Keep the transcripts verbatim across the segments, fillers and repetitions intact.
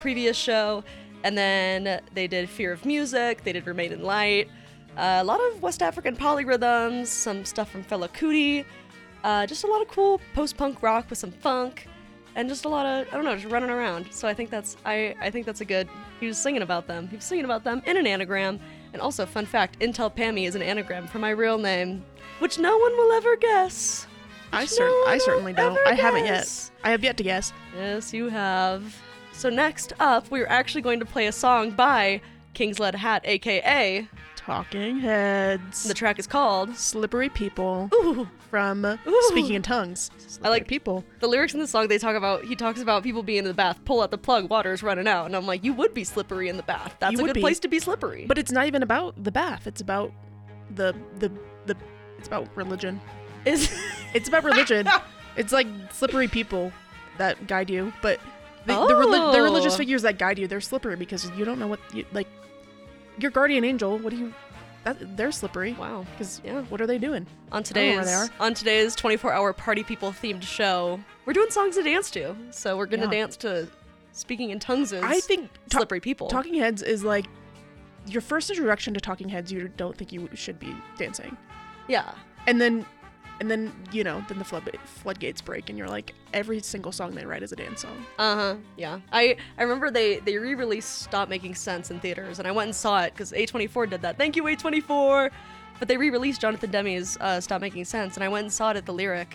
previous show. And then they did Fear of Music, they did Remain in Light, uh, a lot of West African polyrhythms, some stuff from Fela Kuti, uh, just a lot of cool post-punk rock with some funk, and just a lot of, I don't know, just running around. So I think that's, I, I think that's a good, he was singing about them. He was singing about them in an anagram. And also, fun fact, Intel Pammy is an anagram for my real name, which no one will ever guess. I, cer- no I certainly don't. I haven't yet. Guess. I have yet to guess. Yes, you have. So next up, we're actually going to play a song by King's Lead Hat, aka Talking Heads. The track is called Slippery People. Ooh. From Ooh. Speaking in Tongues. Slippery I like people. The lyrics in the song, they talk about, he talks about people being in the bath, pull out the plug, water's running out. And I'm like, you would be slippery in the bath. That's You a would good be. place to be slippery. But it's not even about the bath. It's about the the the. It's about religion. is It's about religion. It's like slippery people that guide you, but the the, reli- the religious Oh. figures that guide you, they're slippery because you don't know what you like. Your guardian angel. What do you? That, they're slippery. Wow. Because Yeah. what are they doing? On I don't know where today's they are. on today's twenty-four hour party people themed show, we're doing songs to dance to. So we're gonna Yeah. dance to Speaking in Tongues' I think ta- Slippery People. Talking Heads is like your first introduction to Talking Heads. You don't think you should be dancing, Yeah. and then, and then you know, then the flood floodgates break, and you're like, every single song they write is a dance song. Uh-huh. Yeah. I, I remember they, they re-released Stop Making Sense in theaters, and I went and saw it because A twenty-four did that. Thank you, A twenty-four! But they re-released Jonathan Demme's uh, Stop Making Sense, and I went and saw it at the Lyric,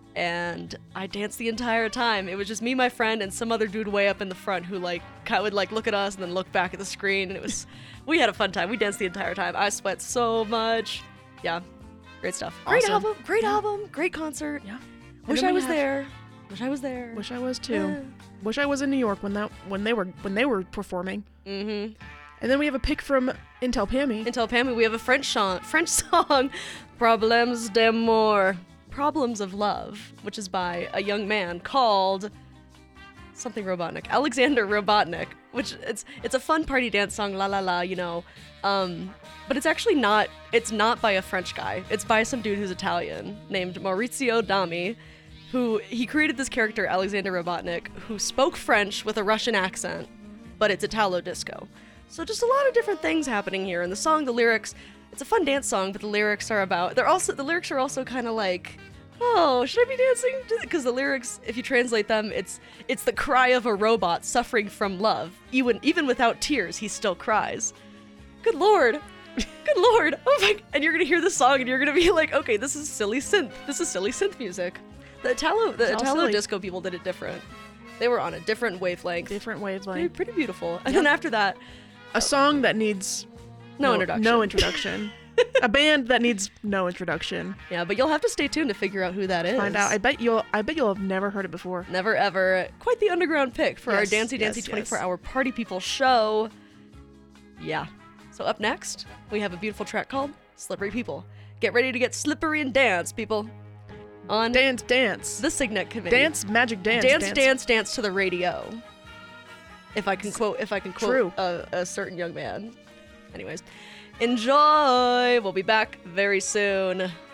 and I danced the entire time. It was just me, my friend, and some other dude way up in the front who, like, kind of would, like, look at us and then look back at the screen, and it was... we had a fun time. We danced the entire time. I sweat so much. Yeah. Great stuff. Great Awesome. album. Great Yeah. album. Great concert. Yeah. Wish then I we was have- there. Wish I was there. Wish I was too. Yeah. Wish I was in New York when that when they were when they were performing. Mm-hmm. And then we have a pick from Intel Pammy. Until Pammy, we have a French song, French song, Problems d'amour, Problems of Love, which is by a young man called something Robotnik, Alexander Robotnik, which it's it's a fun party dance song, la la la, you know, um, but it's actually not, it's not by a French guy. It's by some dude who's Italian named Maurizio Dami, who, he created this character, Alexander Robotnik, who spoke French with a Russian accent, but it's Italo disco. So just a lot of different things happening here. In the song, the lyrics, it's a fun dance song, but the lyrics are about, they're also, the lyrics are also kind of like, oh, should I be dancing? Because the lyrics, if you translate them, it's it's the cry of a robot suffering from love. Even even without tears, he still cries. Good lord. Good lord. Oh my, and you're gonna hear this song and you're gonna be like, okay, this is silly synth. This is silly synth music. The Italo the It's all Italo silly. disco people did it different. They were on a different wavelength. Different Pretty, wavelength. pretty beautiful. And Yep. then after that, A song that needs no, introduction. No introduction. A band that needs no introduction. Yeah, but you'll have to stay tuned to figure out who that is. Find out. I bet you'll. I bet you'll have never heard it before. Never ever. Quite the underground pick for our Yes, Dancey yes, Dancey yes. twenty-four hour party people show. Yeah. So up next, we have a beautiful track called Slippery People. Get ready to get slippery and dance, people. On Dance, dance. the Signet Committee. Dance, magic dance. dance, dance, dance, dance to the radio. If I can quote, if I can quote True. A, a certain young man. Anyways, enjoy. We'll be back very soon.